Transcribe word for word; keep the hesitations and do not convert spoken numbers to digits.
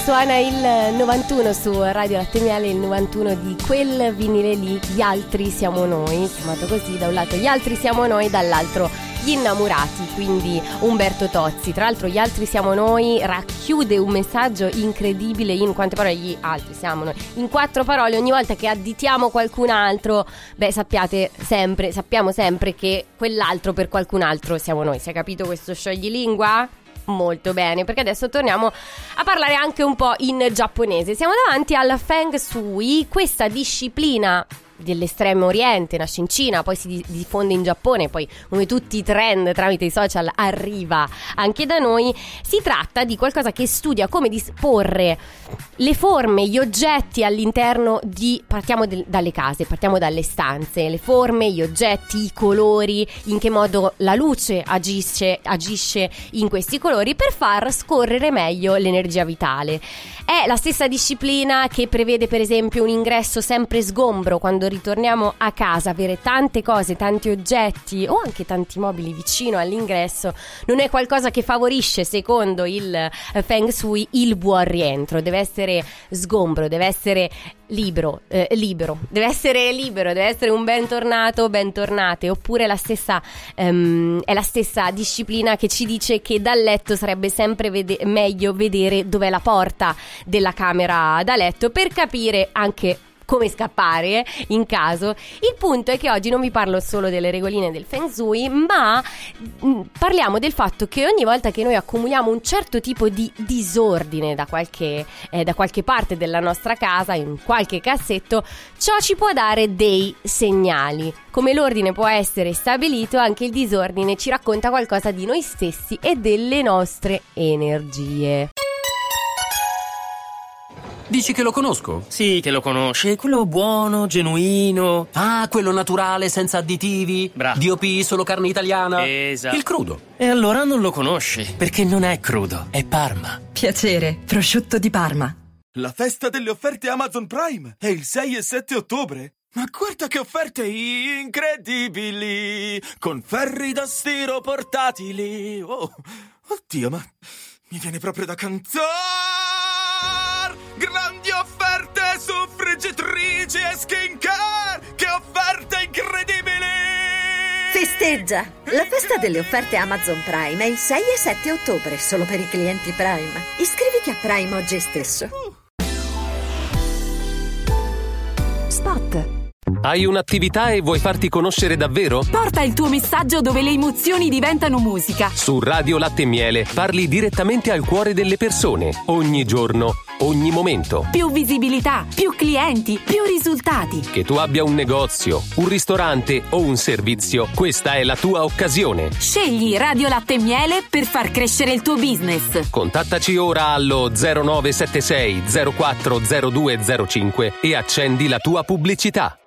Suona il novantuno su Radio Latte Miele, il novantuno di quel vinile lì, Gli altri siamo noi, chiamato così, da un lato Gli altri siamo noi, dall'altro Gli innamorati, quindi Umberto Tozzi. Tra l'altro Gli altri siamo noi racchiude un messaggio incredibile in quante parole? Gli altri siamo noi, in quattro parole. Ogni volta che additiamo qualcun altro, beh, sappiate sempre, sappiamo sempre che quell'altro per qualcun altro siamo noi. Si è capito questo scioglilingua? Molto bene, perché adesso torniamo a parlare anche un po' in giapponese. Siamo davanti al Feng Shui, questa disciplina dell'estremo oriente, nasce in Cina, poi si diffonde in Giappone, poi come tutti i trend tramite i social arriva anche da noi. Si tratta di qualcosa che studia come disporre le forme, gli oggetti all'interno di, partiamo del, dalle case, partiamo dalle stanze, le forme, gli oggetti, i colori, in che modo la luce agisce, agisce in questi colori per far scorrere meglio l'energia vitale. È la stessa disciplina che prevede per esempio un ingresso sempre sgombro quando ritorniamo a casa. Avere tante cose, tanti oggetti o anche tanti mobili vicino all'ingresso non è qualcosa che favorisce, secondo il Feng Shui, il buon rientro. Deve essere sgombro, deve essere libero, eh, libero, deve essere libero, deve essere un bentornato, bentornate. Oppure la stessa ehm, è la stessa disciplina che ci dice che dal letto sarebbe sempre vede- meglio vedere dov'è la porta della camera da letto per capire anche come scappare in caso. Il punto è che oggi non vi parlo solo delle regoline del Feng Shui, ma parliamo del fatto che ogni volta che noi accumuliamo un certo tipo di disordine da qualche, eh, da qualche parte della nostra casa, in qualche cassetto, ciò ci può dare dei segnali. Come l'ordine può essere stabilito, anche il disordine ci racconta qualcosa di noi stessi e delle nostre energie. Dici che lo conosco? Sì, che lo conosce, quello buono, genuino. Ah, quello naturale, senza additivi. Bravo. D O P, solo carne italiana. Esatto. Il crudo. E allora non lo conosce, perché non è crudo, è Parma. Piacere, prosciutto di Parma. La festa delle offerte Amazon Prime è il sei e sette ottobre. Ma guarda che offerte incredibili! Con ferri da stiro portatili. Oh, oddio, ma mi viene proprio da cantare! Grandi offerte su friggitrici e skincare! Che offerte incredibili! Festeggia! La festa delle offerte Amazon Prime è il sei e sette ottobre, solo per i clienti Prime. Iscriviti a Prime oggi stesso. Spot. Hai un'attività e vuoi farti conoscere davvero? Porta il tuo messaggio dove le emozioni diventano musica. Su Radio Latte Miele parli direttamente al cuore delle persone, ogni giorno, ogni momento. Più visibilità, più clienti, più risultati. Che tu abbia un negozio, un ristorante o un servizio, questa è la tua occasione. Scegli Radio Latte Miele per far crescere il tuo business. Contattaci ora allo zero nove sette sei zero quattro zero due zero cinque e accendi la tua pubblicità.